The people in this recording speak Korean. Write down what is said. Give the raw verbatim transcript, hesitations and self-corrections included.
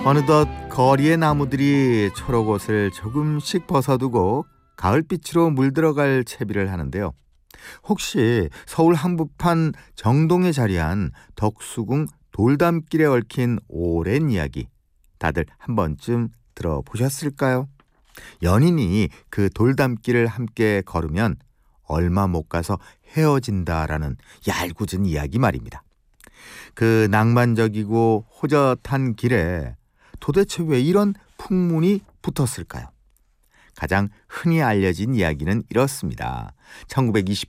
어느덧 거리의 나무들이 초록 옷을 조금씩 벗어두고 가을빛으로 물들어갈 채비를 하는데요. 혹시 서울 한복판 정동에 자리한 덕수궁 돌담길에 얽힌 오랜 이야기 다들 한 번쯤 들어보셨을까요? 연인이 그 돌담길을 함께 걸으면 얼마 못 가서 헤어진다라는 얄궂은 이야기 말입니다. 그 낭만적이고 호젓한 길에 도대체 왜 이런 풍문이 붙었을까요? 가장 흔히 알려진 이야기는 이렇습니다. 천구백이십